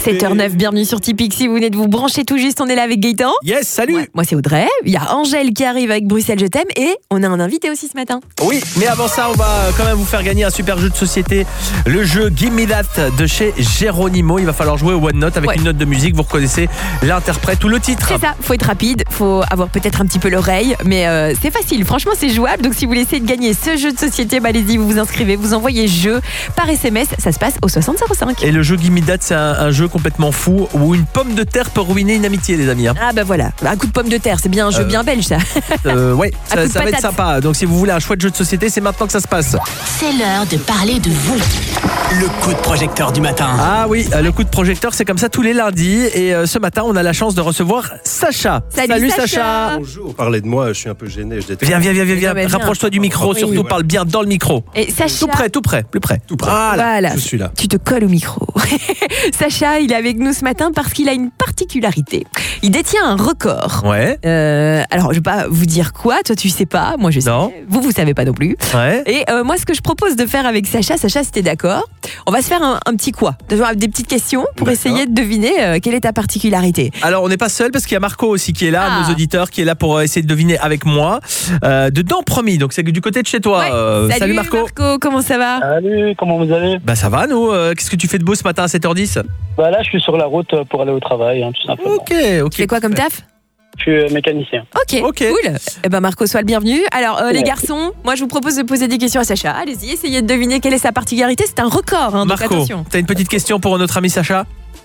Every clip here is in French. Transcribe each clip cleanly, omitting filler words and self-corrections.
7h09, bienvenue sur Tipeee. Si vous venez de vous brancher tout juste, on est là avec Gaëtan. Yes, salut. Ouais, moi c'est Audrey, il y a Angèle qui arrive avec Bruxelles Je t'aime et on a un invité aussi ce matin. Oui, mais avant ça, on va quand même vous faire gagner un super jeu de société. Le jeu Give Me That de chez Geronimo. Il va falloir jouer au OneNote avec une note de musique. Vous reconnaissez l'interprète ou le titre. C'est ça, faut être rapide, faut avoir peut-être un petit peu l'oreille, mais c'est facile, franchement c'est jouable. Donc si vous voulez essayer de gagner ce jeu de société, allez-y, vous vous inscrivez, vous envoyez jeu par SMS, ça se passe au 6005. Et le jeu Give Me That, c'est un jeu complètement fou où une pomme de terre peut ruiner une amitié, les amis. Ah bah voilà, un coup de pomme de terre, c'est bien un jeu bien belge ça. Ouais, ça va être sympa. Donc si vous voulez un chouette jeu de société, c'est maintenant que ça se passe. C'est l'heure de parler de vous. Le coup de projecteur du matin. Ah oui, le coup de projecteur, c'est comme ça tous les lundis. Et ce matin, on a la chance de recevoir Sacha. Salut Sacha. Bonjour. Parlez de moi, je suis un peu gêné. Viens. Rapproche-toi du micro, surtout parle bien dans le micro. Et Sacha... Tout près, plus près. Voilà. Je suis là. Tu te colles au micro. Sacha, il est avec nous ce matin parce qu'il a une particularité. Il détient un record. Ouais. Alors, je vais pas vous dire quoi. Toi, tu sais pas. Moi, je sais. Non. Vous savez pas non plus. Ouais. Et moi, ce que je propose de faire avec Sacha, si t'es d'accord, on va se faire un petit quoi, des petites questions pour essayer de deviner quelle est ta particularité. Alors, on n'est pas seul parce qu'il y a Marco aussi qui est là, nos auditeurs, qui est là pour essayer de deviner avec moi. Dedans, promis. Donc, c'est du côté de chez toi. Ouais. Salut Marco. Comment ça va? Salut, comment vous allez? Bah ça va, nous. Qu'est-ce que tu fais de beau ce matin à 7h10? Bah là, je suis sur la route pour aller au travail, tout simplement. Ok. Tu fais quoi comme taf? Je suis mécanicien. Ok, cool. Eh ben Marco, sois le bienvenu. Alors les garçons, moi je vous propose de poser des questions à Sacha. Allez-y, essayez de deviner quelle est sa particularité. C'est un record, donc Marco, attention. t'as une petite question pour notre ami Sacha?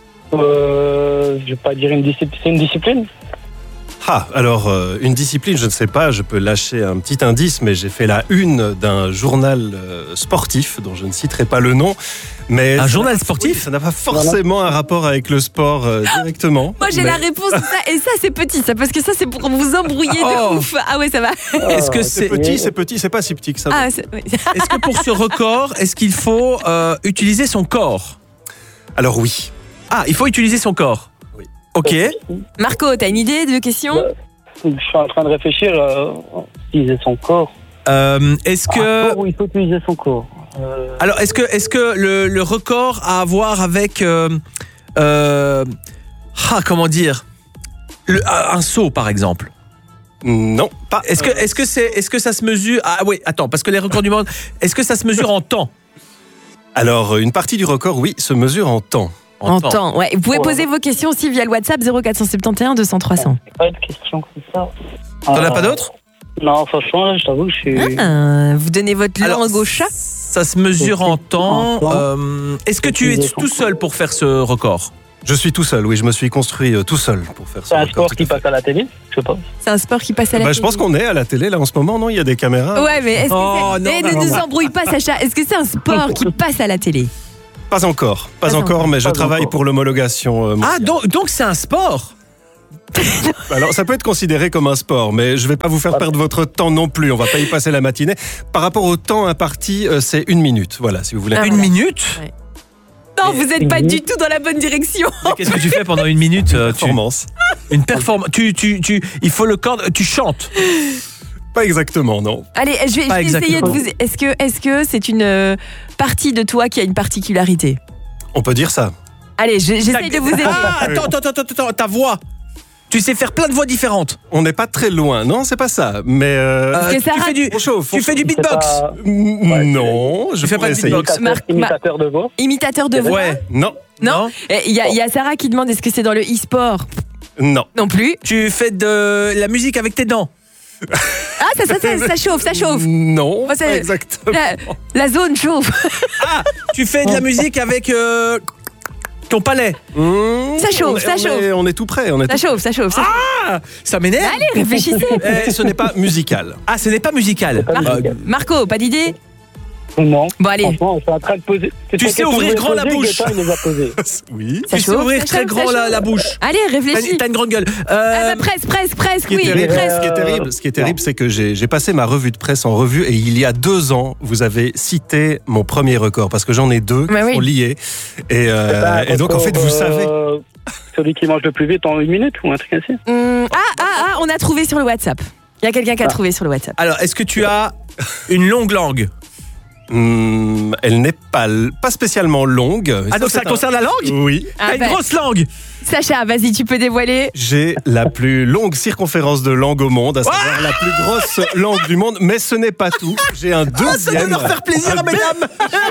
Je vais pas dire une discipline. C'est une discipline? Alors, une discipline, je ne sais pas, je peux lâcher un petit indice, mais j'ai fait la une d'un journal sportif, dont je ne citerai pas le nom. Mais un journal sportif? Ça n'a pas forcément un rapport avec le sport directement. Moi j'ai la réponse, et ça c'est petit, ça, parce que ça c'est pour vous embrouiller de ouf. Ah ouais, ça va. Est-ce que c'est petit, c'est pas si petit que ça. Oui. Est-ce que pour ce record, est-ce qu'il faut utiliser son corps? Alors oui. Ah, il faut utiliser son corps. Oui. Ok. Marco, t'as une idée de question? Je suis en train de réfléchir. Utiliser son corps. Est-ce que... il faut utiliser son corps. Alors, est-ce que le record a à voir avec... comment dire, un saut, par exemple? Non, pas. Est-ce que ça se mesure... Ah oui, attends, parce que les records du monde... Est-ce que ça se mesure en temps? Alors, une partie du record, oui, se mesure en temps. En temps, ouais. Vous pouvez poser vos questions aussi via le WhatsApp 0471 200 300. Pas de questions comme ça. T'en as pas d'autres? Non, franchement, je t'avoue que je suis... Vous donnez votre langue au chat? Ça se mesure en temps. Est-ce que tu es tout seul pour faire ce record? Je suis tout seul, oui, je me suis construit tout seul pour faire ce record. C'est un sport qui passe à la télé, je sais pas. C'est un sport qui passe à la télé. Je pense qu'on est à la télé là en ce moment, non? Il y a des caméras. Ouais, mais est-ce que ne nous embrouille pas, Sacha. Est-ce que c'est un sport qui passe à la télé? Pas encore, mais je travaille pour l'homologation mondiale. Ah, donc c'est un sport? Alors ça peut être considéré comme un sport, mais je vais pas vous faire perdre votre temps non plus, on va pas y passer la matinée. Par rapport au temps imparti, c'est 1 minute, voilà, si vous voulez. Une minute? Ouais. Non, vous n'êtes pas du tout dans la bonne direction. Qu'est-ce que tu fais pendant 1 minute? Performance. Une performance. Il faut le corps. Tu chantes? Pas exactement, non. Allez, je vais essayer de vous... Est-ce que c'est une partie de toi qui a une particularité? On peut dire ça. Allez, j'essaye de vous aider. Ah, attends, ta voix. Tu sais faire plein de voix différentes. On n'est pas très loin, non, c'est pas ça. Mais tu fais du beatbox. Non, je fais pas de beatbox. Imitateur de voix. Imitateur de voix. Ouais, non. Il y a Sarah qui demande est-ce que c'est dans le e-sport? Non. Non plus. Tu fais de la musique avec tes dents. Ah, ça chauffe. Non, pas exactement. La zone chauffe. Ah, tu fais de la musique avec ton palais. Ça chauffe. On est tout près. Ça chauffe. Ah, ça m'énerve. Allez, réfléchissez. Ce n'est pas musical. Ah, ce n'est pas musical. Marco, pas d'idée? Non. Bon, allez. Franchement, je suis en train de poser. Tu sais ouvrir grand la bouche. Oui. Tu sais ouvrir très grand la bouche. Allez, réfléchis. T'as une grande gueule. Presque, oui. Ce qui est terrible, c'est que j'ai passé ma revue de presse en revue et il y a 2 ans, vous avez cité mon premier record parce que j'en ai 2 qui sont liés. Et donc, en fait, vous savez. Celui qui mange le plus vite en 1 minute ou un truc ainsi. On a trouvé sur le WhatsApp. Il y a quelqu'un qui a trouvé sur le WhatsApp. Alors, est-ce que tu as une longue langue? Elle n'est pas spécialement longue. Ah, donc ça concerne la langue ? Oui. T'as une grosse langue. Sacha, vas-y, tu peux dévoiler. J'ai la plus longue circonférence de langue au monde, à savoir la plus grosse langue du monde, mais ce n'est pas tout. J'ai un deuxième. Ça doit leur faire plaisir à mesdames.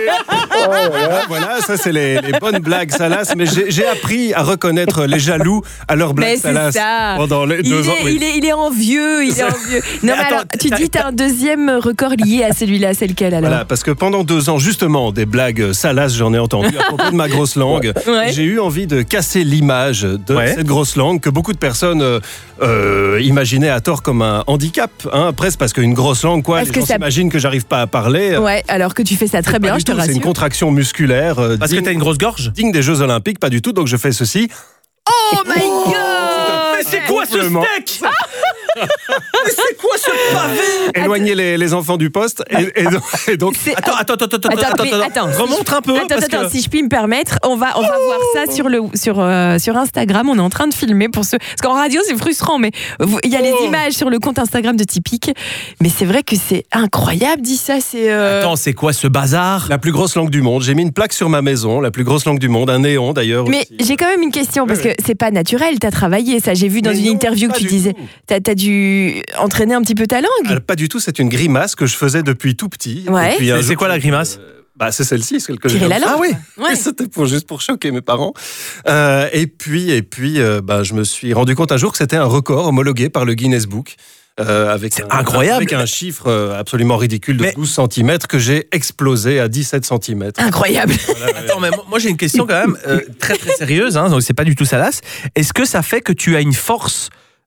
Voilà, ça c'est les bonnes blagues salaces, mais j'ai appris à reconnaître les jaloux à leurs blagues salaces pendant les 2 ans. Il est envieux, Non, mais attends, alors, tu dis t'as un deuxième record lié à celui-là, c'est lequel alors ? Voilà, parce que pendant 2 ans, justement, des blagues salaces, j'en ai entendu à propos de ma grosse langue. Ouais. J'ai eu envie de casser l'image de cette grosse langue que beaucoup de personnes imaginaient à tort comme un handicap, presque parce qu'une grosse langue, les gens s'imaginent que j'arrive pas à parler. Ouais, alors que tu fais ça très bien, je te rassure. C'est une contraction musculaire. Parce que t'as une grosse gorge ? Digne des Jeux Olympiques, pas du tout, donc je fais ceci. Oh my god ! Mais c'est quoi ce steak ? Mais c'est quoi ce pavé ? Éloigner les enfants du poste et donc Attends. Remonte un peu. Attends, si je puis me permettre, on va voir ça sur Instagram. On est en train de filmer pour ceux. Parce qu'en radio, c'est frustrant, mais il y a les images sur le compte Instagram de Typique. Mais c'est vrai que c'est incroyable, dis ça. Attends, c'est quoi ce bazar ? La plus grosse langue du monde. J'ai mis une plaque sur ma maison, la plus grosse langue du monde, un néon d'ailleurs. Mais aussi. j'ai quand même une question, parce que c'est pas naturel, t'as travaillé ça. J'ai vu dans une interview que tu disais, t'as dû entraîner un petit peu ta langue. Pas du tout, c'est une grimace que je faisais depuis tout petit. Ouais. C'est quoi la grimace ? C'est celle-ci, celle que Tirer la langue. Ah oui, ouais. C'était juste pour choquer mes parents. Et puis, je me suis rendu compte un jour que c'était un record homologué par le Guinness Book. Incroyable. Avec un chiffre absolument ridicule de 12 cm que j'ai explosé à 17 cm. Incroyable. Attends, mais moi j'ai une question quand même très très sérieuse, donc c'est pas du tout salace. Est-ce que ça fait que tu as une force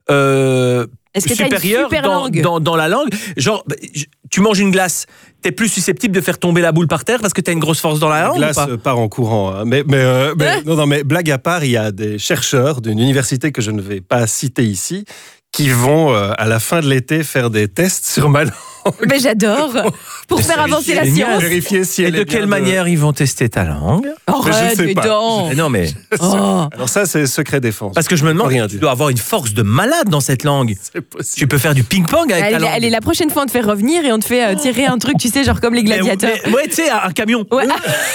supérieure dans la langue ? Genre, tu manges une glace, t'es plus susceptible de faire tomber la boule par terre parce que t'as une grosse force dans la langue ? La glace part en courant. Mais blague à part, il y a des chercheurs d'une université que je ne vais pas citer ici qui vont, à la fin de l'été, faire des tests sur ma langue. Mais j'adore. Pour faire avancer la science. Vérifier si et de quelle manière ils vont tester ta langue ? Arrête, mais non, mais... Alors ça, c'est secret défense. Parce que je me demande, tu dois avoir une force de malade dans cette langue. C'est possible. Tu peux faire du ping-pong avec ta langue. Allez, la prochaine fois, on te fait revenir et on te fait tirer un truc, tu sais, genre comme les gladiateurs. Ouais, tu sais, un camion. Ouais.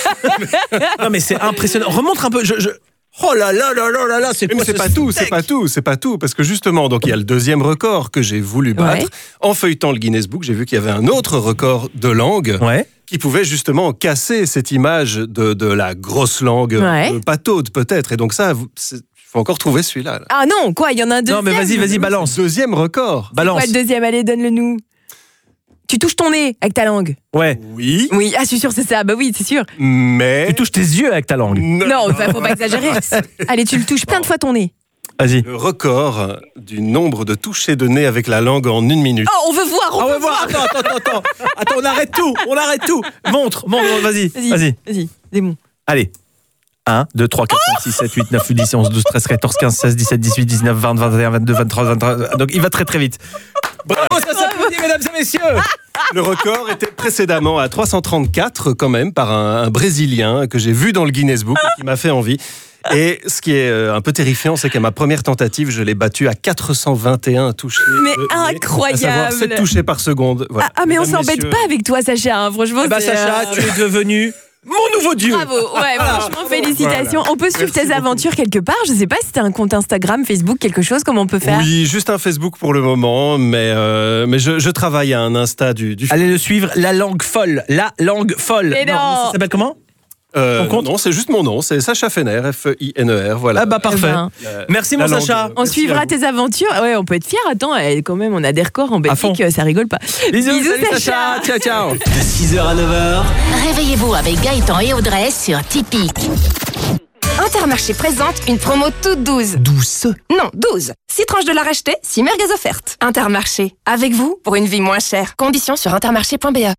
Non, mais c'est impressionnant. Remontre un peu. Oh là là là là là, c'est quoi c'est pas tout, parce que justement, donc il y a le deuxième record que j'ai voulu battre. Ouais. En feuilletant le Guinness Book, j'ai vu qu'il y avait un autre record de langue qui pouvait justement casser cette image de la grosse langue pataude peut-être. Et donc ça, il faut encore trouver celui-là. Ah non, quoi, il y en a un deuxième. Non, mais vas-y, balance. Deuxième record. Balance. C'est quoi le deuxième ? Allez, donne-le-nous. Tu touches ton nez avec ta langue. Ouais. Oui. Oui, je suis sûre, c'est ça. Bah oui, c'est sûr. Mais... Tu touches tes yeux avec ta langue. Non, faut pas exagérer. Allez, tu le touches plein de fois ton nez. Vas-y. Le record du nombre de touchés de nez avec la langue en 1 minute. Oh, on veut voir, on veut voir. Attends, on arrête tout. Montre, vas-y. Vas-y, c'est bon. Allez. 1, 2, 3, 4, 5, 6, 7, 8, 9, 10, 11, 12, 13, 14, 15, 16, 17, 18, 19, 20, 21, 22, 23, 23. Donc il va très très vite. Bravo, ça s'applaudit, mesdames et messieurs. Le record était précédemment à 334 quand même par un Brésilien que j'ai vu dans le Guinness Book qui m'a fait envie. Et ce qui est un peu terrifiant, c'est qu'à ma première tentative, je l'ai battu à 421 touchés. Mais incroyable. À savoir 7 touchés par seconde. Voilà. Mais on s'embête pas avec toi, Sacha. Franchement, Sacha, tu es devenu mon nouveau dieu. Bravo, franchement, félicitations. On peut suivre tes aventures quelque part. Je sais pas si t'as un compte Instagram, Facebook, quelque chose, comment on peut faire ? Oui, juste un Facebook pour le moment, mais je travaille à un Insta du... Allez le suivre, La Langue Folle. Mais non. Ça s'appelle comment ? Non, c'est juste mon nom, c'est Sacha Fener, F-I-N-E-R, voilà. Ah bah parfait. Merci mon Sacha. On suivra tes aventures. Ouais, on peut être fiers. Attends, quand même, on a des records en Belgique, ça rigole pas. Bisous Sacha. Ciao. De 6h à 9h. Réveillez-vous avec Gaëtan et Audrey sur Typique. Intermarché présente une promo toute douce. Douce. Non, 12. 6 tranches de la racheter, 6 merguez offertes. Intermarché, avec vous pour une vie moins chère. Conditions sur intermarché.be.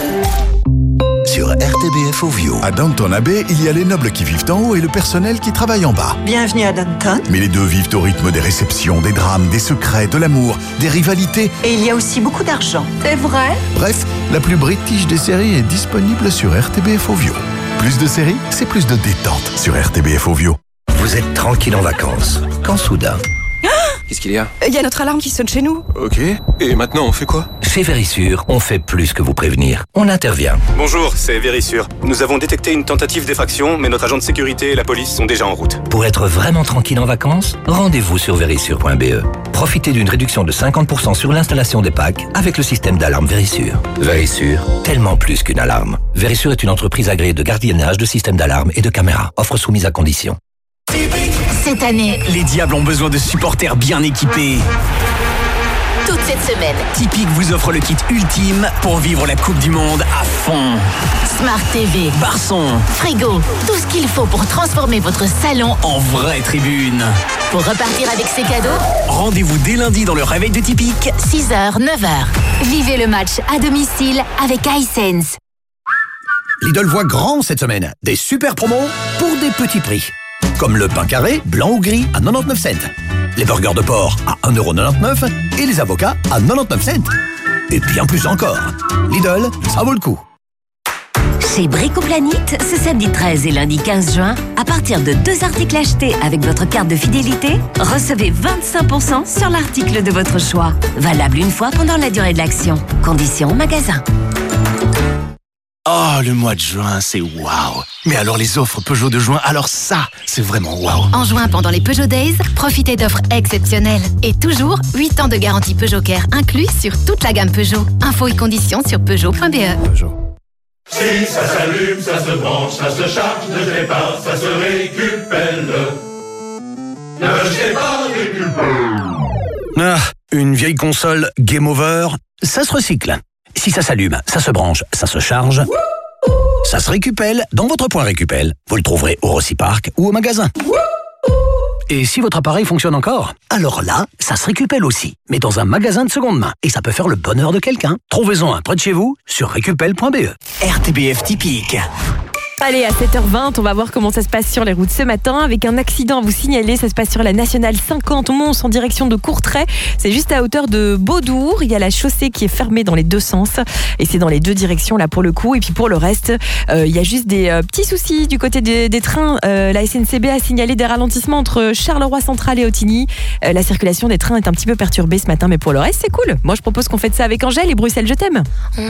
Sur RTBF Ovio. À Downton Abbey, il y a les nobles qui vivent en haut et le personnel qui travaille en bas. Bienvenue à Downton. Mais les deux vivent au rythme des réceptions, des drames, des secrets, de l'amour, des rivalités. Et il y a aussi beaucoup d'argent. C'est vrai ? Bref, la plus british des séries est disponible sur RTBF Ovio. Plus de séries, c'est plus de détente sur RTBF Ovio. Vous êtes tranquille en vacances, quand soudain, Qu'est-ce qu'il y a? Il y a notre alarme qui sonne chez nous. Ok. Et maintenant, on fait quoi? Chez Vérissure, on fait plus que vous prévenir. On intervient. Bonjour, c'est Vérissure. Nous avons détecté une tentative d'effraction, mais notre agent de sécurité et la police sont déjà en route. Pour être vraiment tranquille en vacances, rendez-vous sur vérissure.be. Profitez d'une réduction de 50% sur l'installation des packs avec le système d'alarme Vérissure. Vérissure, tellement plus qu'une alarme. Vérissure est une entreprise agréée de gardiennage, de systèmes d'alarme et de caméras. Offre soumise à condition. Cette année, Les Diables ont besoin de supporters bien équipés. toute cette semaine, Tipeee vous offre le kit ultime pour vivre la Coupe du Monde à fond. Smart TV, Barçon, frigo, tout ce qu'il faut pour transformer votre salon en vraie tribune. pour repartir avec ses cadeaux. Rendez-vous dès lundi dans le réveil de Tipeee. 6h, 9h. Vivez le match à domicile avec iSense. Lidl voit grand cette semaine. Des super promos pour des petits prix. Comme le pain carré, blanc ou gris, à 99 cents. Les burgers de porc à 1,99 € et les avocats à 99 cents. Et bien plus encore. Lidl, ça vaut le coup. Chez Bricoplanite, ce samedi 13 et lundi 15 juin, à partir de 2 articles achetés avec votre carte de fidélité, recevez 25% sur l'article de votre choix. Valable une fois pendant la durée de l'action. Conditions au magasin. Oh, le mois de juin, c'est waouh. Mais alors les offres Peugeot de juin, alors ça, c'est vraiment waouh. En juin, pendant les Peugeot Days, profitez d'offres exceptionnelles. Et toujours, 8 ans de garantie Peugeot Care inclus sur toute la gamme Peugeot. Infos et conditions sur Peugeot.be. Si ça s'allume, ça se branche, ça se charge, ne jetez pas, ça se récupère. Ne jetez pas, récupère. Ah, une vieille console Game Over, ça se recycle. Si ça s'allume, ça se branche, ça se charge, ça se récupère dans votre point Récupel. Vous le trouverez au Rossi-Park ou au magasin. Et si votre appareil fonctionne encore, alors là, ça se récupère aussi, mais dans un magasin de seconde main. Et ça peut faire le bonheur de quelqu'un. Trouvez-en un près de chez vous sur récupel.be. RTBF typique. Allez, à 7h20, on va voir comment ça se passe sur les routes ce matin avec un accident à vous signaler. Ça se passe sur la Nationale 50 Mons en direction de Courtrai. C'est juste à hauteur de Beaudour. Il y a la chaussée qui est fermée dans les deux sens et c'est dans les deux directions là pour le coup. Et puis pour le reste, il y a juste des petits soucis du côté des trains. La SNCB a signalé des ralentissements entre Charleroi Central et Ottignies. La circulation des trains est un petit peu perturbée ce matin, mais pour le reste, c'est cool. Moi, je propose qu'on fête ça avec Angèle et Bruxelles, je t'aime.